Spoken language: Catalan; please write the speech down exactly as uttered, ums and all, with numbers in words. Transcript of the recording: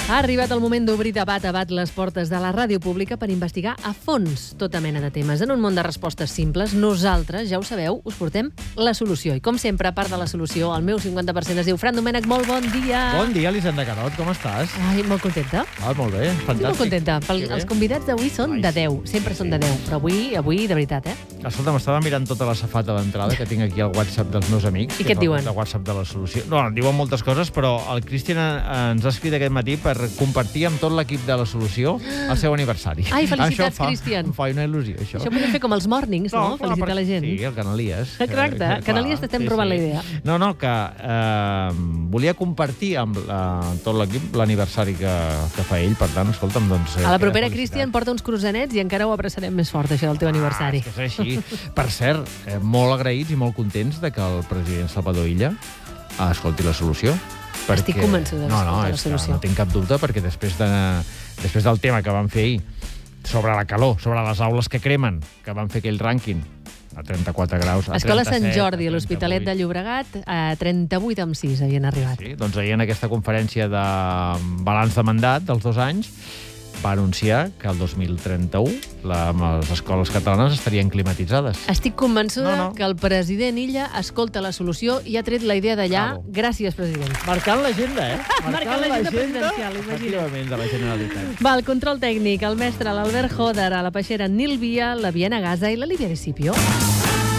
Ha arribat el moment d'obrir de bat a bat les portes de la ràdio pública per investigar a fons tota mena de temes. En un món de respostes simples, nosaltres, ja ho sabeu, us portem la solució. I com sempre, a part de la solució, el meu cinquanta per cent es diu Fran Domènech. Molt bon dia! Bon dia, Elisenda Carot, com estàs? Ai, molt contenta. Ah, molt bé, fantàstic. Estic molt contenta. Pel, els convidats d'avui són Ai, de deu. Sempre sí. són de deu. Però avui, avui de veritat, eh? Escolta, m'estava mirant tota la safata d'entrada que tinc aquí al WhatsApp dels meus amics. I què et diuen? El WhatsApp de la solució. No, diuen moltes coses, però el Cristian ens ha escrit aquest matí per compartir amb tot l'equip de la solució el seu aniversari. Ai, felicitats, això fa, Cristian. Em fa una il·lusió, això. Això ho podem fer com els mornings, no? no? clar, Felicitar per... la gent. Sí, el Canalies. Exacte, Eh, Canalies t'estem robant la idea. No, no, que eh, volia compartir amb la, tot l'equip l'aniversari que, que fa ell, per tant, escolta'm, doncs... Eh, A la propera, felicitat. Cristian, porta uns croissanets i encara ho abraçarem més fort, això del teu aniversari. Ah, és que és així. Per cert, eh, molt agraïts i molt contents de que el president Salvador Illa escolti la solució. Perquè... Estic convençuda no, no, d'escoltar la és que solució. no tinc cap dubte, perquè després, de, després del tema que vam fer ahir sobre la calor, sobre les aules que cremen, que van fer aquell rànquing a trenta-quatre graus, a Escola trenta-set, Sant Jordi, a l'Hospitalet de trenta-vuit. Llobregat, a trenta-vuit amb sis havien arribat. Sí, doncs ahir en aquesta conferència de balanç de mandat dels dos anys va anunciar que el dos mil trenta-u la, les escoles catalanes estarien climatitzades. Estic convençuda No, no. que el president Illa escolta la solució i ha tret la idea d'allà. Bravo. Gràcies, president. Marcant l'agenda, eh? Marcant l'agenda presidencial, imagina't. efectivament, de la Generalitat. Va, el control tècnic, el mestre, l'Albert Joder, a la peixera Nil Via, la Viena Gaza i la Lídia de Scipio.